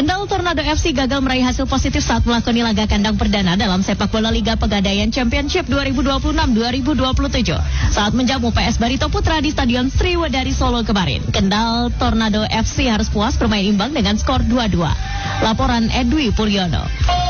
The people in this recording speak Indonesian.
Kendal Tornado FC gagal meraih hasil positif saat melakoni laga kandang perdana dalam sepak bola Liga Pegadaian Championship 2026-2027 saat menjamu PS Barito Putra di Stadion Sriwedari Solo kemarin. Kendal Tornado FC harus puas bermain imbang dengan skor 2-2. Laporan Edwi Pulyono.